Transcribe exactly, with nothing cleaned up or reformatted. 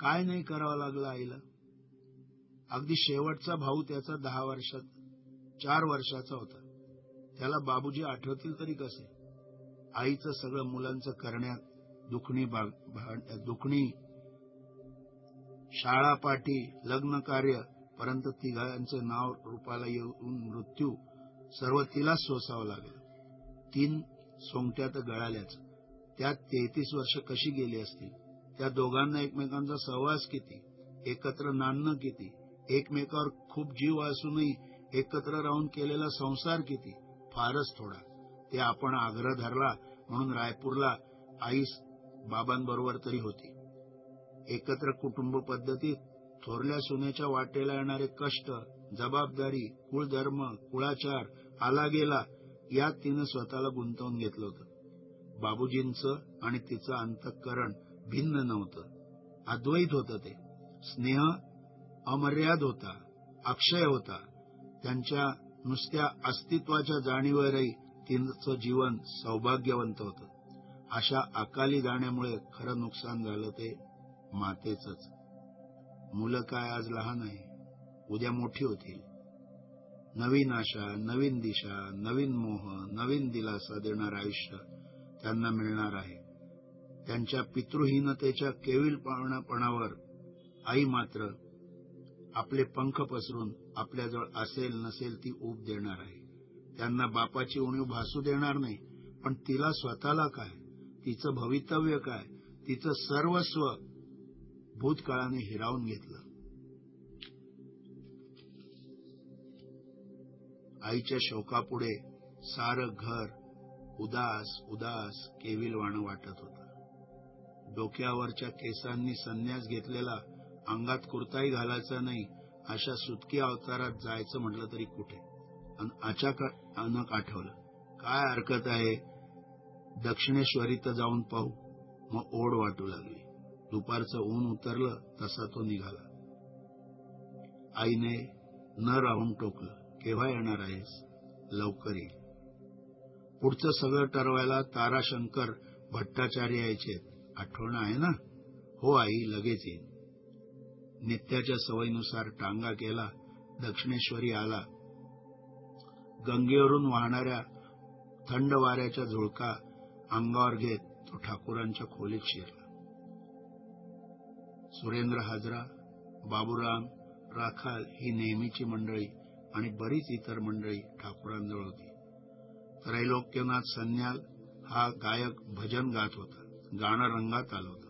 काय नाही करावं लागलं आईला. अगदी शेवटचा भाऊ त्याचा दहा वर्षात चार वर्षाचा होता. त्याला बाबूजी आठवतील तरी कसे. आईचं सगळं मुलांचं करण्यात, दुखणी दुखणी शाळा पाठी, लग्न कार्य, परंतु तिघांचं नाव रूपाला येऊन मृत्यू सर्व तिलाच सोसावं लागलं. तीन सोंगट्या तर गळाल्याच. त्यात तेहतीस वर्ष कशी गेली असतील. त्या दोघांना एकमेकांचा सहवास किती, एकत्र नांदणं किती, एकमेकावर खूप जीव असूनही एकत्र राहून केलेला संसार किती, फारच थोडा. ते आपण आग्रह धरला म्हणून रायपूरला आई बाबांबरोबर तरी होती. एकत्र कुटुंब पद्धतीत थोरल्या सुनेच्या वाटेला येणारे कष्ट, जबाबदारी, कुळधर्म, कुळाचार आला गेला यात तिनं स्वतःला गुंतवून घेतलं होतं. बाबूजींचं आणि तिचं अंतःकरण भिन्न नव्हतं, अद्वैत होतं. ते स्नेह अमर्याद होता, अक्षय होता. त्यांच्या नुसत्या अस्तित्वाच्या जाणीवेवरही तिचं जीवन सौभाग्यवंत होतं. अशा अकाली जाण्यामुळे खरं नुकसान झालं ते मातेचंच. मुलं काय आज लहान आहे, उद्या मोठी होतील. नवीन आशा, नवीन दिशा, नवीन मोह, नवीन दिलासा देणारं आयुष्य त्यांना मिळणार आहे. त्यांच्या पितृहीनतेच्या केविलपणावर आई मात्र आपले पंख पसरून आपल्याजवळ असेल नसेल ती ऊब देणार आहे. त्यांना बापाची उणीव भासू देणार नाही. पण तिला स्वतःला काय, तिचं भवितव्य काय, तिचं सर्वस्व भूतकाळाने हिरावून घेतलं. आईच्या शोकापुढे सारं घर उदास उदास केविलवाणं वाटत होतं. डोक्यावरच्या केसांनी संन्यास घेतलेला, अंगात कुर्ताही घालायचा नाही अशा सुटकी अवतारात जायचं म्हटलं तरी कुठे. आणि अचानक आठवलं, काय हरकत आहे, दक्षिणेश्वरी तर जाऊन पाहू. मग ओढ वाटू लागली. दुपारचं ऊन उतरलं तसा तो निघाला. आईने न राहून टोकलं, केव्हा येणार आहेस? लवकर ये. पुढचं सगळं ठरवायला ताराशंकर भट्टाचार्य यायचे. आठवण आहे ना? हो आई, लगेच येईन. नित्याच्या सवयीनुसार टांगा केला. दक्षिणेश्वरी आला. गंगेवरून वाहणाऱ्या थंड वाऱ्याच्या झुळका अंगावर घेत तो ठाकूरांच्या खोलीत शिरला. सुरेंद्र हाजरा, बाबूराम, राखाल ही नेहमीची मंडळी आणि बरीच इतर मंडळी ठाकूरांजवळ होती. त्रैलोक्यनाथ सन्याल हा गायक भजन गात होता. गाणं रंगात आलं होतं.